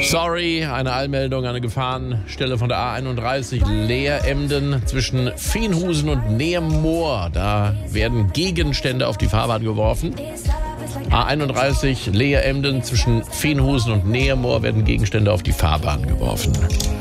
Sorry, eine Eilmeldung, eine Gefahrenstelle von der A31 Leer-Emden zwischen Veenhusen und Nehemoor. Da werden Gegenstände auf die Fahrbahn geworfen. A31 Leer-Emden zwischen Veenhusen und Nehemoor werden Gegenstände auf die Fahrbahn geworfen.